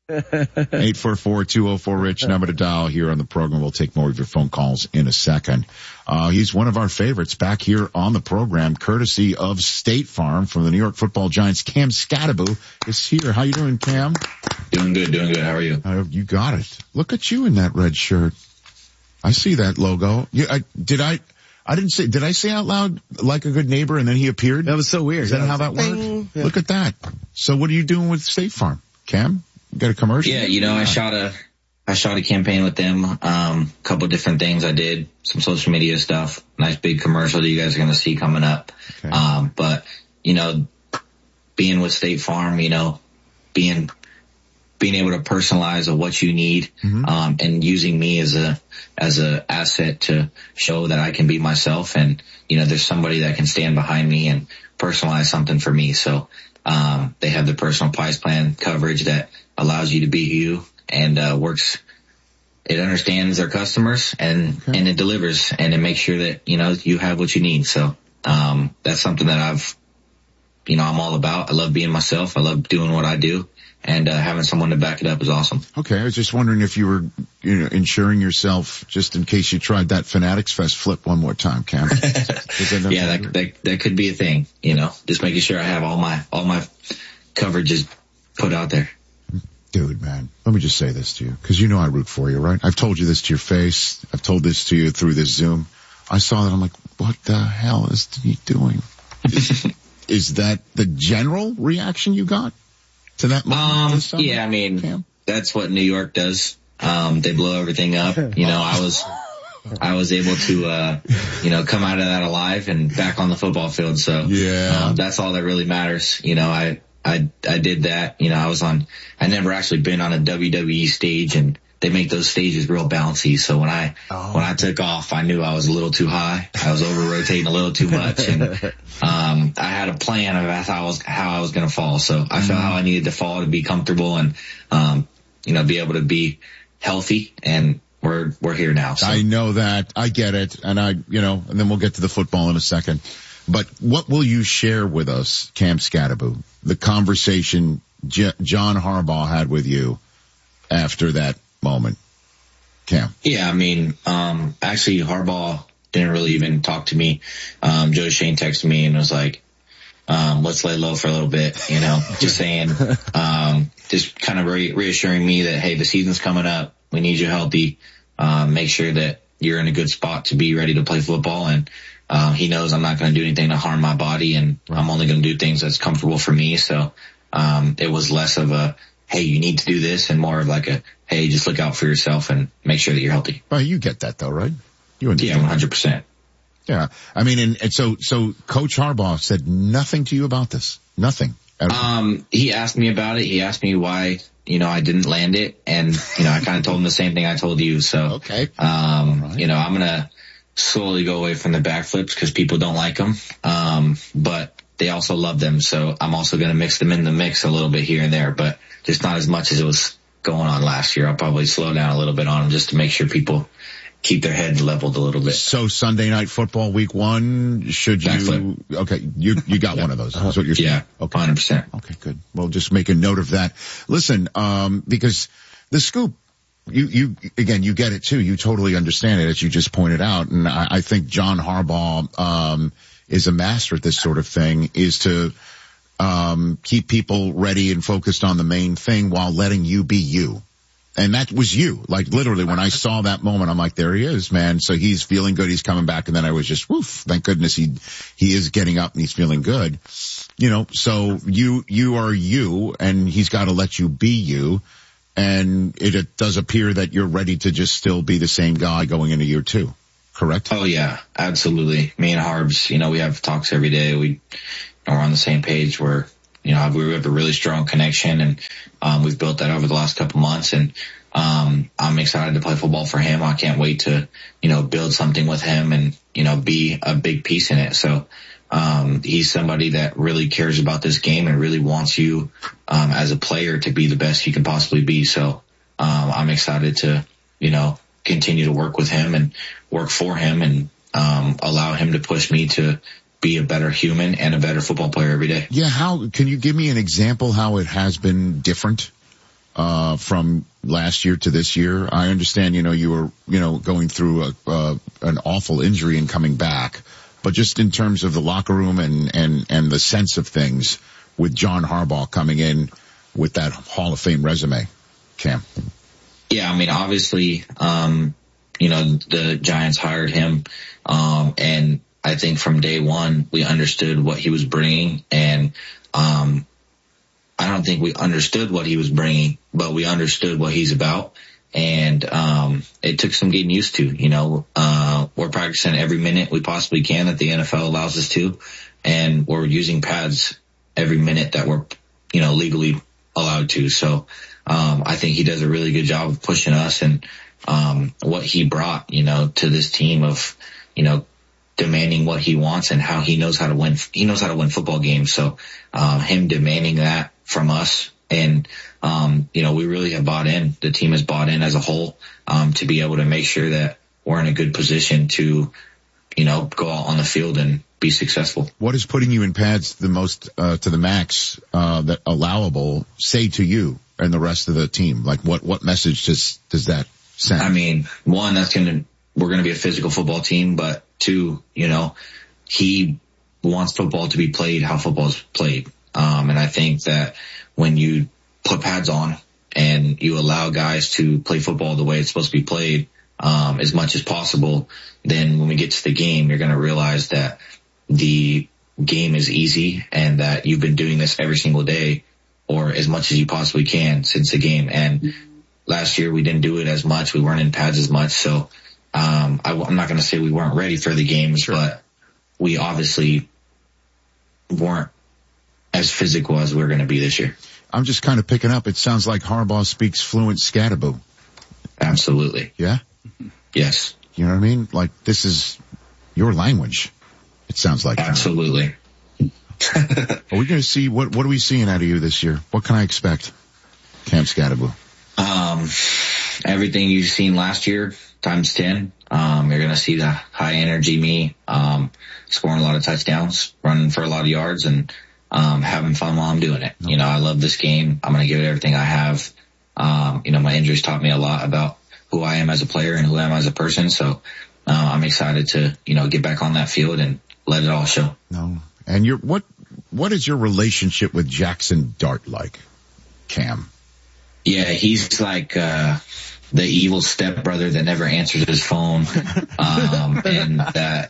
844-204-RICH, number to dial here on the program. We'll take more of your phone calls in a second. He's one of our favorites back here on the program, courtesy of State Farm from the New York Football Giants. Cam Skattebo is here. How you doing, Cam? Doing good. How are you? You got it. Look at you in that red shirt. I see that logo. Did I say out loud, like a good neighbor, and then he appeared? That was so weird. Is that how that worked? Yeah. Look at that. So what are you doing with State Farm, Cam? You got a commercial? Yeah, I shot a campaign with them, couple different things I did, some social media stuff, nice big commercial that you guys are going to see coming up. Okay. But, being with State Farm, being able to personalize of what you need, and using me as a asset to show that I can be myself, and, there's somebody that can stand behind me and personalize something for me. So, they have the personal price plan coverage that allows you to be you, and it understands their customers, and it delivers, and it makes sure that, you have what you need. So, that's something that I'm all about. I love being myself. I love doing what I do, and having someone to back it up is awesome. Okay. I was just wondering if you were, insuring yourself just in case you tried that Fanatics Fest flip one more time, Cam. Yeah, that could be a thing, just making sure I have all my coverages put out there. Dude, man, let me just say this to you, because I root for you, right? I've told you this to your face. I've told this to you through this Zoom. I saw that. I'm like, what the hell is he doing? Is that the general reaction you got to that moment? Yeah, Cam? That's what New York does. They blow everything up. I was able to, come out of that alive and back on the football field. So, yeah, that's all that really matters. I did that. I never actually been on a WWE stage, and they make those stages real bouncy. So when I took off, I knew I was a little too high. I was over rotating a little too much, and I had a plan of how I was going to fall. So I felt how I needed to fall to be comfortable and be able to be healthy, and we're here now. So. I know that. I get it. And and then we'll get to the football in a second. But what will you share with us, Cam Skattebo, the conversation John Harbaugh had with you after that moment? Cam. Yeah, actually Harbaugh didn't really even talk to me. Joe Shane texted me and was like, let's lay low for a little bit, just saying, just kind of reassuring me that, hey, the season's coming up. We need you healthy. Make sure that you're in a good spot to be ready to play football. And he knows I'm not going to do anything to harm my body, and I'm only going to do things that's comfortable for me. So, it was less of a, hey, you need to do this, and more of like a, hey, just look out for yourself and make sure that you're healthy. Oh, you get that though, right? Yeah, 100%. Yeah. And so Coach Harbaugh said nothing to you about this? Nothing? He asked me about it. He asked me why, I didn't land it. And, I kind of told him the same thing I told you. So, okay. I'm going to slowly go away from the backflips because people don't like them. But they also love them. So I'm also going to mix them in the mix a little bit here and there, but just not as much as it was going on last year. I'll probably slow down a little bit on them just to make sure people keep their heads leveled a little bit. So Sunday Night Football week 1, should you? Backflip. Okay, you got one of those. That's what you're saying. Yeah, okay. 100%. Okay, good. Well, just make a note of that. Listen, because the scoop, you again, you get it too. You totally understand it, as you just pointed out. And I think John Harbaugh, is a master at this sort of thing, is to, keep people ready and focused on the main thing while letting you be you. And that was you. Like literally when I saw that moment, I'm like, there he is, man. So he's feeling good. He's coming back. And then I was just, woof, thank goodness he is getting up and he's feeling good. So you are you, and he's got to let you be you. And it does appear that you're ready to just still be the same guy going into year 2. Correct? Oh yeah, absolutely. Me and Harbs, we have talks every day. We're on the same page. We have a really strong connection, and we've built that over the last couple months. And I'm excited to play football for him. I can't wait to build something with him and be a big piece in it. So he's somebody that really cares about this game and really wants you as a player to be the best you can possibly be. So I'm excited to continue to work with him and work for him, and allow him to push me to be a better human and a better football player every day. Yeah, how can you give me an example how it has been different? from last year to this year? I understand, you were, going through an awful injury and coming back, but just in terms of the locker room and the sense of things with John Harbaugh coming in with that Hall of Fame resume, Cam. Yeah, I mean, obviously, the Giants hired him, and I think from day one we understood what he was bringing, and I don't think we understood what he was bringing, but we understood what he's about. And it took some getting used to. We're practicing every minute we possibly can that the NFL allows us to, and we're using pads every minute that we're, legally allowed to. So I think he does a really good job of pushing us, and what he brought, to this team of, demanding what he wants and how he knows how to win. He knows how to win football games. So him demanding that from us, and we really have bought in. The team has bought in as a whole to be able to make sure that we're in a good position to, go out on the field and be successful. What is putting you in pads the most to the max that allowable say to you and the rest of the team? Like what message does that send? I mean, one, we're gonna be a physical football team, but two, he wants football to be played how football is played. And I think that when you put pads on and you allow guys to play football the way it's supposed to be played, as much as possible, then when we get to the game, you're going to realize that the game is easy and that you've been doing this every single day or as much as you possibly can since the game. And last year we didn't do it as much. We weren't in pads as much. So, I'm not going to say we weren't ready for the games, sure, but we obviously weren't as physical as we're going to be this year. I'm just kind of picking up. It sounds like Harbaugh speaks fluent Scatterboo. Absolutely. Yeah? Yes. You know what I mean? Like, this is your language. It sounds like. Absolutely. Are we going to see, what are we seeing out of you this year? What can I expect, Cam Scatterboo? Everything you've seen last year times 10. You're going to see the high energy me, scoring a lot of touchdowns, running for a lot of yards, and having fun while I'm doing it. Okay. I love this game. I'm going to give it everything I have. My injuries taught me a lot about who I am as a player and who I am as a person. So, I'm excited to, get back on that field and let it all show. No. And what is your relationship with Jackson Dart like, Cam? Yeah, he's like, the evil stepbrother that never answers his phone, and that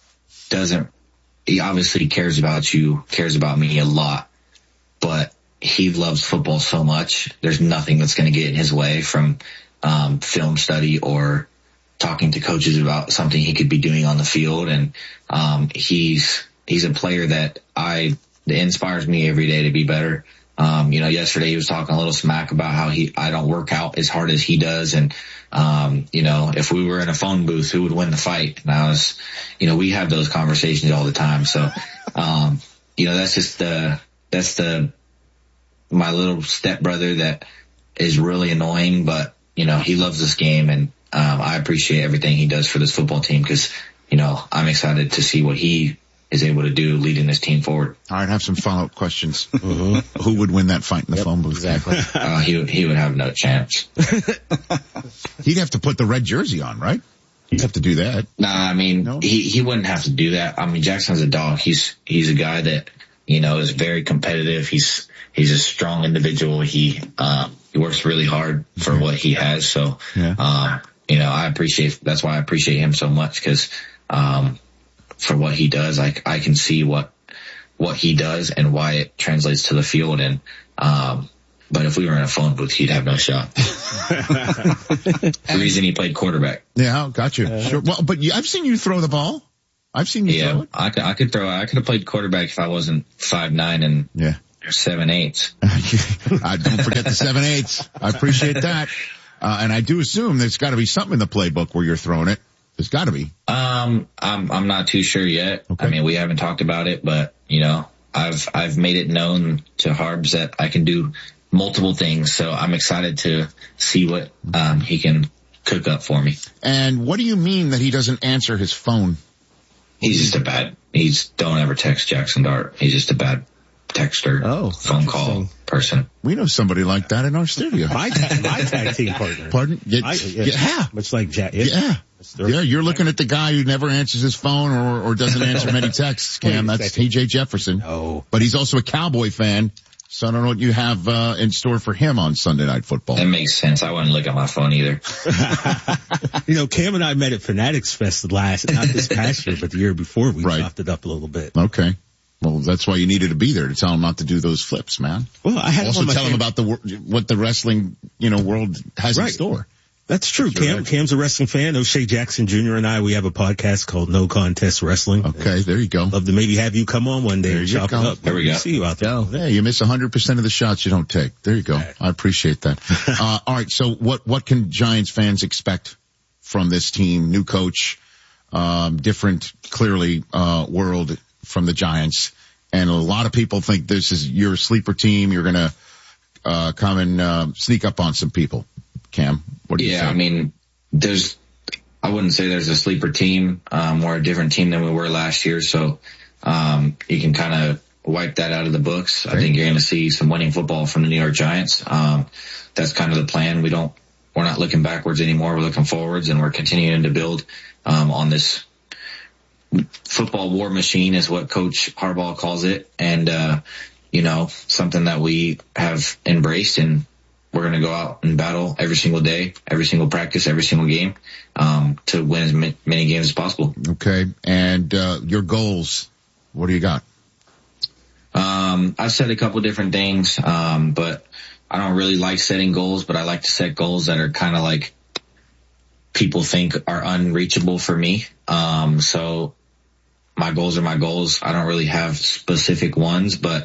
he obviously cares about you, cares about me a lot, but he loves football so much. There's nothing that's going to get in his way from, film study or talking to coaches about something he could be doing on the field. And, he's a player that inspires me every day to be better. Yesterday he was talking a little smack about how I don't work out as hard as he does. And, if we were in a phone booth, who would win the fight? And we have those conversations all the time. So, that's my little stepbrother that is really annoying, but, he loves this game. And, I appreciate everything he does for this football team because, I'm excited to see what he is able to do leading this team forward. All right, have some follow-up questions. Mm-hmm. Who would win that fight in the phone booth? Exactly. He would have no chance. He'd have to put the red jersey on, right? He'd have to do that. Nah, no? He wouldn't have to do that. Jackson's a dog. He's a guy that, is very competitive. He's a strong individual. He works really hard for what he has. So, yeah. That's why I appreciate him so much because, for what he does, I can see what he does and why it translates to the field. And, but if we were in a phone booth, he'd have no shot. The reason he played quarterback. Yeah, got you. Sure. Well, but I've seen you throw the ball. I've seen you throw it. I could throw. I could have played quarterback if I wasn't 5'9" and 7'8". Don't forget the 7'8". I appreciate that. And I do assume there's got to be something in the playbook where you're throwing it. There's got to be. I'm not too sure yet. Okay. We haven't talked about it, but I've made it known to Harbs that I can do multiple things. So I'm excited to see what he can cook up for me. And what do you mean that he doesn't answer his phone? Don't ever text Jackson Dart. He's just a bad texter, phone call person. We know somebody like that in our studio. My tag team partner. Pardon? Yeah. Much like Jack. Yeah. Yeah, you're looking at the guy who never answers his phone or doesn't answer many texts, Cam. That's TJ Jefferson. Oh. But he's also a Cowboy fan. So I don't know what you have in store for him on Sunday Night Football. That makes sense. I wouldn't look at my phone either. Cam and I met at Fanatics Fest not this past year, but the year before. We chopped it up a little bit. Okay. Well, that's why you needed to be there, to tell him not to do those flips, man. Well, I had also tell him about what the wrestling, world has in store. That's true. Cam's a wrestling fan. O'Shea Jackson Jr. and I, we have a podcast called No Contest Wrestling. Okay, there you go. Love to maybe have you come on one day and chop it up. There we go. See you out there. Yeah, you miss 100% of the shots you don't take. There you go. Right. I appreciate that. All right, so what can Giants fans expect from this team? New coach, different, clearly, world from the Giants. And a lot of people think this is your sleeper team. You're going to come and sneak up on some people. Cam, what do you think? I mean, I wouldn't say there's a sleeper team. We're a different team than we were last year. So, you can kind of wipe that out of the books. Okay. I think you're going to see some winning football from the New York Giants. That's kind of the plan. We're not looking backwards anymore. We're looking forwards, and we're continuing to build, on this football war machine is what Coach Harbaugh calls it. And, something that we have embraced, and we're going to go out and battle every single day, every single practice, every single game, to win as many games as possible. Okay. And, your goals, what do you got? I've said a couple different things, but I don't really like setting goals, but I like to set goals that are kind of like people think are unreachable for me. So my goals are my goals. I don't really have specific ones, but,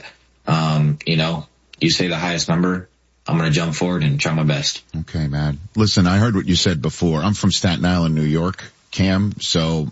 you say the highest number, I'm going to jump forward and try my best. Okay, man. Listen, I heard what you said before. I'm from Staten Island, New York, Cam. So,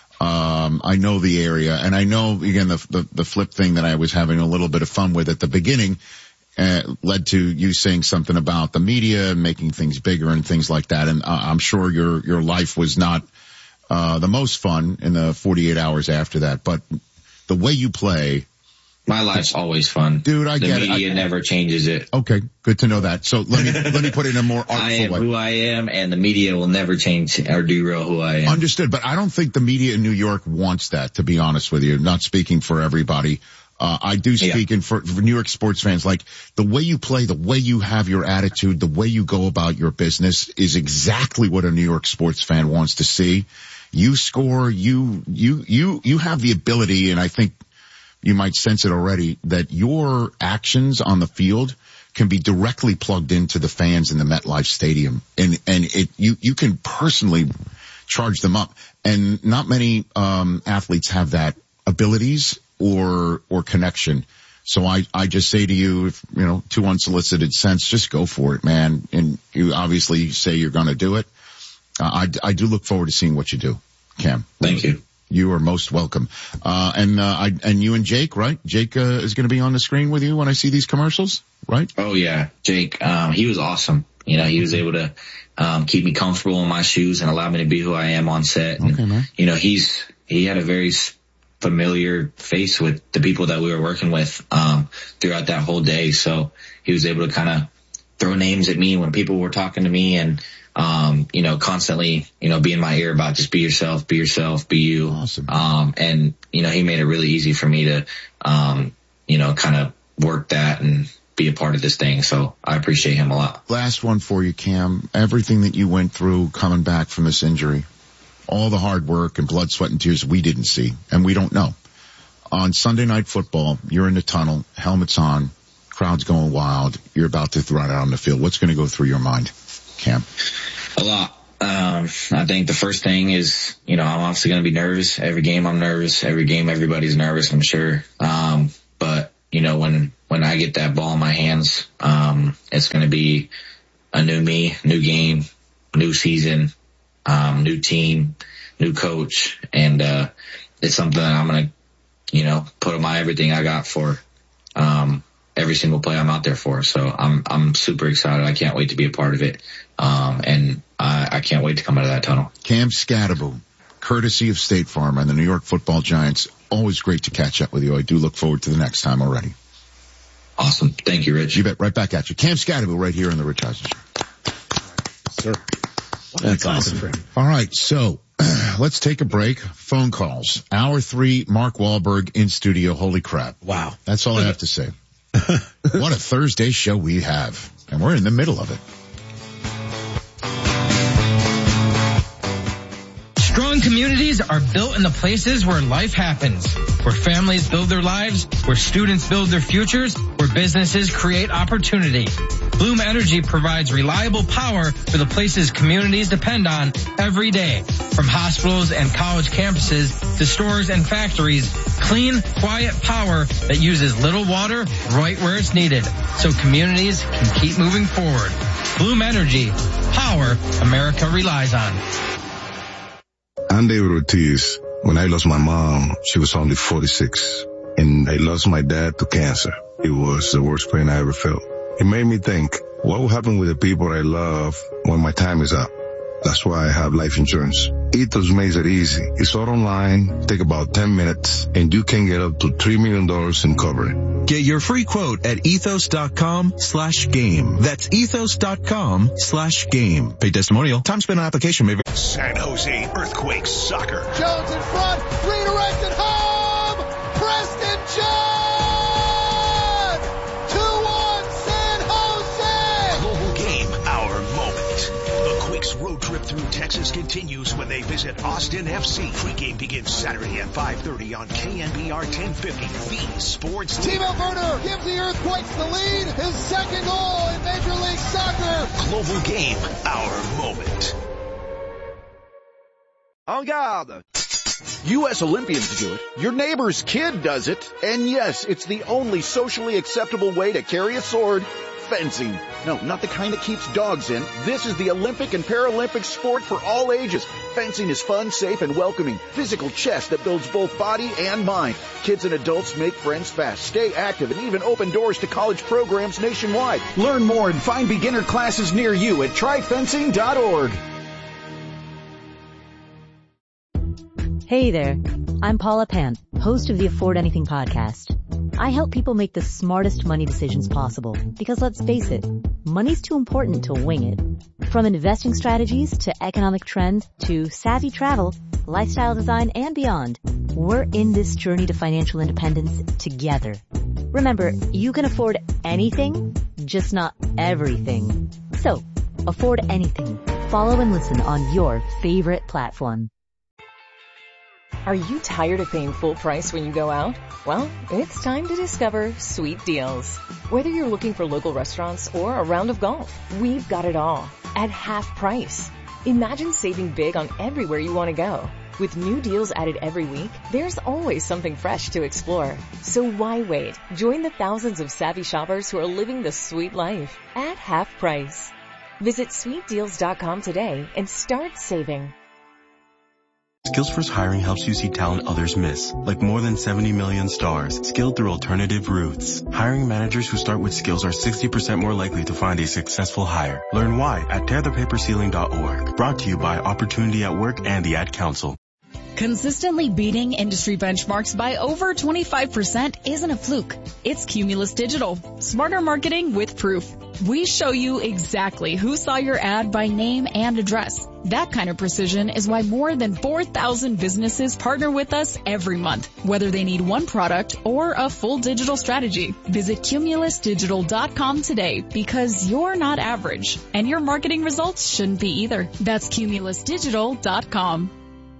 I know the area, and I know, again, the flip thing that I was having a little bit of fun with at the beginning, led to you saying something about the media and making things bigger and things like that. And I'm sure your life was not, the most fun in the 48 hours after that, but the way you play. My life's always fun. Dude, I get it. The media never changes it. Okay, good to know that. So let me put it in a more artful way. I am who I am, and the media will never change or derail who I am. Understood, but I don't think the media in New York wants that, to be honest with you. Not speaking for everybody. I do speak for New York sports fans. Like, the way you play, the way you have your attitude, the way you go about your business is exactly what a New York sports fan wants to see. You score, you have the ability, and I think you might sense it already, that your actions on the field can be directly plugged into the fans in the MetLife Stadium. And you can personally charge them up. And not many, athletes have that abilities or connection. So I just say to you, if, two unsolicited cents, just go for it, man. And you obviously say you're going to do it. I do look forward to seeing what you do, Cam. Thank you. You are most welcome. And you and Jake, right? Jake, is going to be on the screen with you when I see these commercials, right? Oh yeah. Jake, he was awesome. He was able to, keep me comfortable in my shoes and allow me to be who I am on set. Okay, and, man. He had a very familiar face with the people that we were working with, throughout that whole day. So he was able to kind of throw names at me when people were talking to me, and, constantly, be in my ear about just be yourself, be you. Awesome. And, he made it really easy for me to, kind of work that and be a part of this thing. So I appreciate him a lot. Last one for you, Cam. Everything that you went through coming back from this injury, all the hard work and blood, sweat, and tears we didn't see, and we don't know. On Sunday Night Football, you're in the tunnel, helmets on, crowd's going wild, you're about to run out on the field. What's going to go through your mind, Cam? A lot. I think the first thing is, I'm obviously going to be nervous. Every game I'm nervous. Every game everybody's nervous, I'm sure. But, when I get that ball in my hands, it's going to be a new me, new game, new season, new team, new coach. And, it's something that I'm going to, put my everything I got for, every single play I'm out there for. So I'm super excited. I can't wait to be a part of it. And I can't wait to come out of that tunnel. Cam Skattebo, courtesy of State Farm and the New York Football Giants. Always great to catch up with you. I do look forward to the next time already. Awesome. Thank you, Rich. You bet. Right back at you. Cam Scatterbill right here on the Rich Eisen Show. Sir. That's awesome. All right. So let's take a break. Phone calls. Hour 3, Mark Wahlberg in studio. Holy crap. Wow. That's all I have to say. What a Thursday show we have. And we're in the middle of it. Strong communities are built in the places where life happens, where families build their lives, where students build their futures, where businesses create opportunity. Bloom Energy provides reliable power for the places communities depend on every day. From hospitals and college campuses to stores and factories, clean, quiet power that uses little water right where it's needed, so communities can keep moving forward. Bloom Energy, power America relies on. I'm David Ortiz. When I lost my mom, she was only 46. And I lost my dad to cancer. It was the worst pain I ever felt. It made me think, what will happen with the people I love when my time is up? That's why I have life insurance. Ethos makes it easy. It's all online, take about 10 minutes, and you can get up to $3 million in coverage. Get your free quote at ethos.com/game. That's ethos.com/game. Pay testimonial. Time spent on application may vary. San Jose Earthquakes soccer. Jones in front, redirected home! Preston John! 2-1 San Jose! Global game, our moment. The Quakes road trip through Texas continues when they visit Austin FC. Pre-game begins Saturday at 5:30 on KNBR 1050. The Sports Timo Werner gives the Earthquakes the lead. His second goal in Major League Soccer. Global game, our moment. En garde! U.S. Olympians do it. Your neighbor's kid does it. And yes, it's the only socially acceptable way to carry a sword. Fencing. No, not the kind that keeps dogs in. This is the Olympic and Paralympic sport for all ages. Fencing is fun, safe, and welcoming. Physical chess that builds both body and mind. Kids and adults make friends fast, stay active, and even open doors to college programs nationwide. Learn more and find beginner classes near you at tryfencing.org. Hey there, I'm Paula Pant, host of the Afford Anything podcast. I help people make the smartest money decisions possible because let's face it, money's too important to wing it. From investing strategies to economic trends to savvy travel, lifestyle design, and beyond, we're in this journey to financial independence together. Remember, you can afford anything, just not everything. So, afford anything. Follow and listen on your favorite platform. Are you tired of paying full price when you go out? Well, it's time to discover Sweet Deals. Whether you're looking for local restaurants or a round of golf, we've got it all at half price. Imagine saving big on everywhere you want to go. With new deals added every week, there's always something fresh to explore. So why wait? Join the thousands of savvy shoppers who are living the sweet life at half price. Visit sweetdeals.com today and start saving. Skillsforce Hiring helps you see talent others miss, like more than 70 million stars, skilled through alternative routes. Hiring managers who start with skills are 60% more likely to find a successful hire. Learn why at tearthepaperceiling.org. Brought to you by Opportunity at Work and the Ad Council. Consistently beating industry benchmarks by over 25% isn't a fluke. It's Cumulus Digital. Smarter marketing with proof. We show you exactly who saw your ad by name and address. That kind of precision is why more than 4,000 businesses partner with us every month, whether they need one product or a full digital strategy. Visit cumulusdigital.com today because you're not average, and your marketing results shouldn't be either. That's cumulusdigital.com.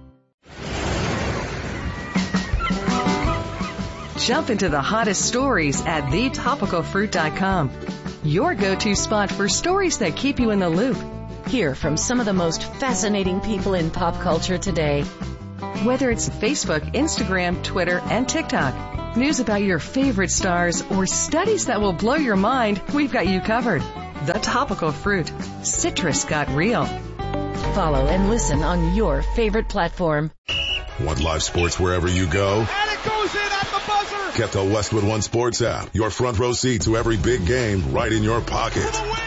Jump into the hottest stories at thetopicalfruit.com. Your go-to spot for stories that keep you in the loop. Hear from some of the most fascinating people in pop culture today. Whether it's Facebook, Instagram, Twitter, and TikTok, news about your favorite stars, or studies that will blow your mind, we've got you covered. The Topical Fruit. Citrus got real. Follow and listen on your favorite platform. Want live sports wherever you go? And it goes in at the buzzer! Get the Westwood One Sports app. Your front row seat to every big game right in your pocket. For the win!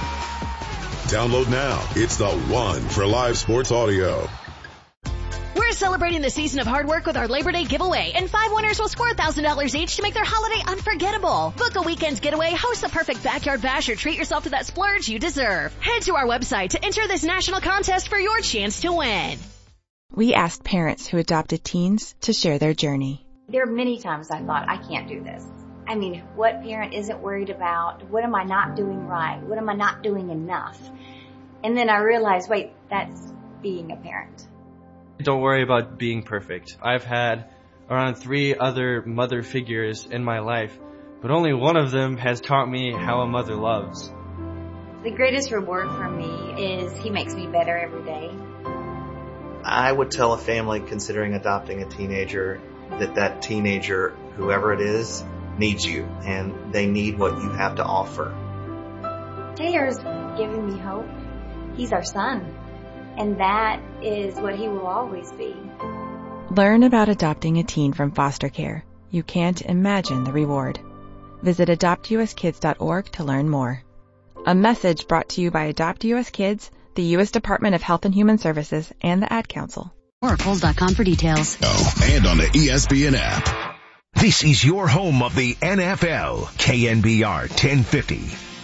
Download now. It's the one for live sports audio. We're celebrating the season of hard work with our Labor Day giveaway, and 5 winners will score $1,000 each to make their holiday unforgettable. Book a weekend's getaway, host the perfect backyard bash, or treat yourself to that splurge you deserve. Head to our website to enter this national contest for your chance to win. We asked parents who adopted teens to share their journey. There are many times I thought, I can't do this. I mean, what parent isn't worried about? What am I not doing right? What am I not doing enough? And then I realized, wait, that's being a parent. Don't worry about being perfect. I've had around 3 other mother figures in my life, but only one of them has taught me how a mother loves. The greatest reward for me is he makes me better every day. I would tell a family considering adopting a teenager that teenager, whoever it is, needs you, and they need what you have to offer. Taylor's given me hope. He's our son, and that is what he will always be. Learn about adopting a teen from foster care. You can't imagine the reward. Visit adoptuskids.org to learn more. A message brought to you by Adopt US Kids, the U.S. Department of Health and Human Services, and the Ad Council. Oracles.com for details. And on the ESPN app. This is your home of the NFL, KNBR 1050.